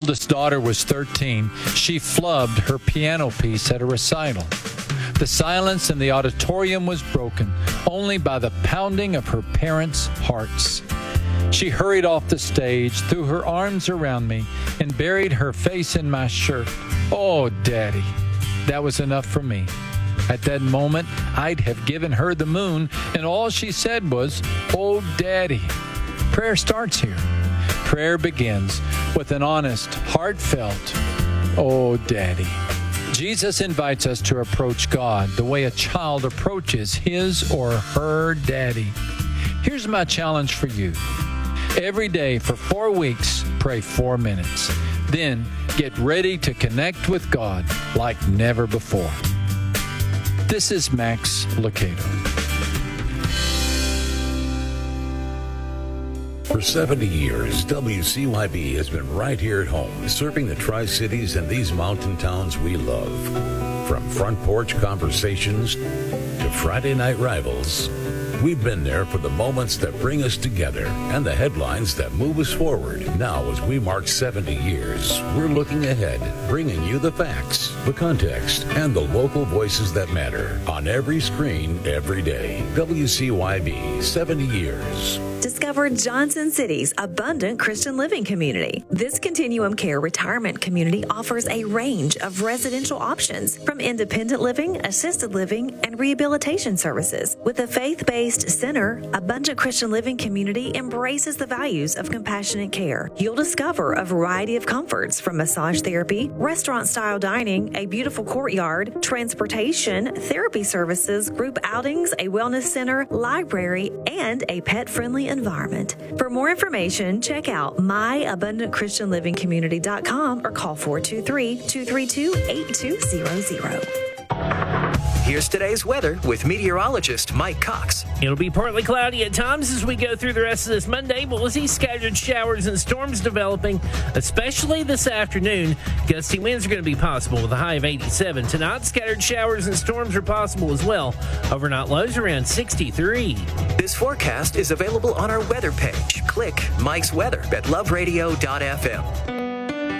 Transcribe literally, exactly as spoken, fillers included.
oldest daughter was thirteen, she flubbed her piano piece at a recital. The silence in the auditorium was broken only by the pounding of her parents' hearts. She hurried off the stage, threw her arms around me, and buried her face in my shirt. Oh, Daddy, that was enough for me. At that moment, I'd have given her the moon, and all she said was, "Oh, Daddy." Prayer starts here. Prayer begins with an honest, heartfelt, "Oh, Daddy." Jesus invites us to approach God the way a child approaches his or her daddy. Here's my challenge for you. Every day for four weeks, pray four minutes. Then get ready to connect with God like never before. This is Max Lucado. For seventy years, W C Y B has been right here at home, serving the Tri-Cities and these mountain towns we love. From front porch conversations to Friday night rivals, we've been there for the moments that bring us together and the headlines that move us forward. Now, as we mark seventy years, we're looking ahead, bringing you the facts, the context, and the local voices that matter on every screen, every day. W C Y B, seventy years. Discover Johnson City's abundant Christian living community. This Continuum Care retirement community offers a range of residential options from independent living, assisted living, and rehabilitation services. With a faith-based center, Abundant Christian Living Community embraces the values of compassionate care. You'll discover a variety of comforts from massage therapy, restaurant-style dining, a beautiful courtyard, transportation, therapy services, group outings, a wellness center, library, and a pet-friendly environment. For more information, check out my abundant christian living community dot com or call four two three, two three two, eight two zero zero. Here's today's weather with meteorologist Mike Cox. It'll be partly cloudy at times as we go through the rest of this Monday, but we'll see scattered showers and storms developing, especially this afternoon. Gusty winds are going to be possible with a high of eighty-seven. Tonight, scattered showers and storms are possible as well. Overnight lows around sixty-three. This forecast is available on our weather page. Click Mike's Weather at love radio dot f m.